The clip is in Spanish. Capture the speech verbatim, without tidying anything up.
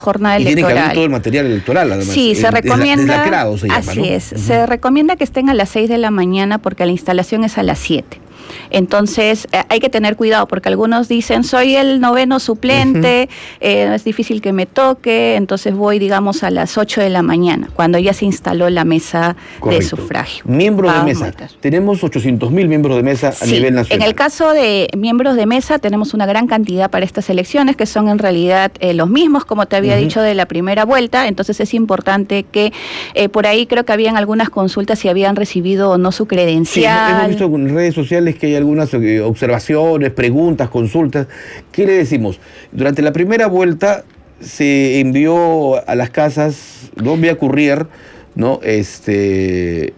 jornada y electoral. Tiene que haber todo el material electoral, además. Sí, se el, recomienda, deslacrado se llama, así ¿no? es, Uh-huh. se recomienda que estén a las seis de la mañana porque la instalación es a las siete. Entonces eh, hay que tener cuidado porque algunos dicen soy el noveno suplente, uh-huh. eh, es difícil que me toque, entonces voy digamos a las ocho de la mañana, cuando ya se instaló la mesa Correcto. de sufragio. Miembros de mesa, tenemos ochocientos mil miembros de mesa sí, a nivel nacional. En el caso de miembros de mesa tenemos una gran cantidad para estas elecciones que son en realidad eh, los mismos, como te había uh-huh. dicho, de la primera vuelta, entonces es importante que eh, por ahí creo que habían algunas consultas si habían recibido o no su credencial. Sí, hemos visto en redes sociales que hay algunas observaciones, preguntas, consultas. ¿Qué le decimos? Durante la primera vuelta se envió a las casas, ¿no? Vía courier, ¿no? Este,